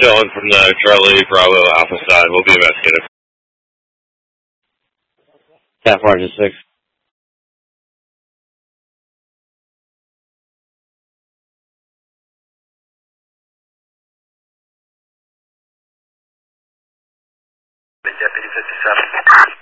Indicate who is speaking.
Speaker 1: chilling from the Charlie Bravo Alpha side. We'll be investigative.
Speaker 2: Staff Sergeant 6.
Speaker 3: Deputy 57.